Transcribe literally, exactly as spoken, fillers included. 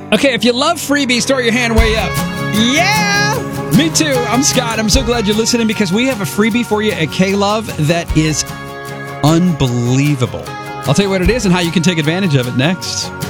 Okay, if you love freebies, throw your hand way up. Yeah! Me too. I'm Scott. I'm so glad you're listening because we have a freebie for you at K-Love that is unbelievable. I'll tell you what it is and how you can take advantage of it next.